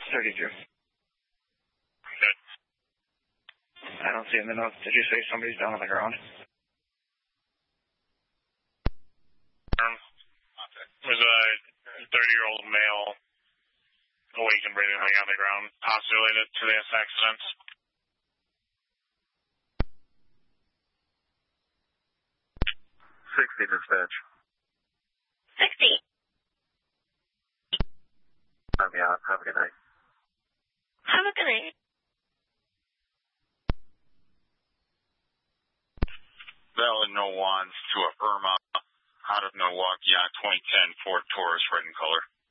32. Good. I don't see in the notes. Did you say somebody's down on the ground? There's a 30-year-old male awake and breathing laying on the ground, possibly related to this accident. Dispatch. 60. Yeah, have a good night. Have a good night. Valid no ones to a Irma out of Milwaukee on 2010 Ford Taurus red in color.